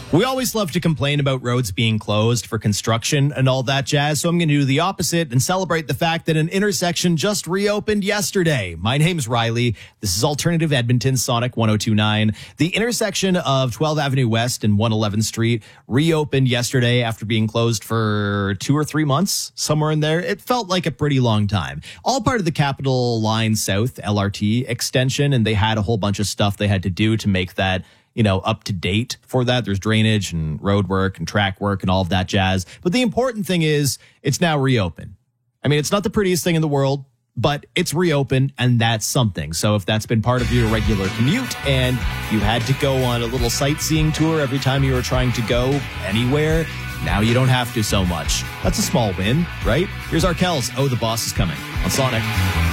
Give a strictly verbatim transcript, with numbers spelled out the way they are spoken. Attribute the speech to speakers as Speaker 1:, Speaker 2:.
Speaker 1: We always love to complain about roads being closed for construction and all that jazz, so I'm going to do the opposite and celebrate the fact that an intersection just reopened yesterday. My name's Riley. This is Alternative Edmonton, Sonic one oh two point nine. The intersection of twelfth Avenue West and one eleventh Street reopened yesterday after being closed for two or three months, somewhere in there. It felt like a pretty long time. All part of the Capital Line South L R T extension, and they had a whole bunch of stuff they had to do to make that, you know, up to date for that. There's drainage and road work and track work and all of that jazz. But the important thing is it's now reopened. I mean, it's not the prettiest thing in the world, but it's reopened, and that's something. So if that's been part of your regular commute and you had to go on a little sightseeing tour every time you were trying to go anywhere, now you don't have to so much. That's a small win, right? Here's Arkells. Oh, the boss is coming on Sonic.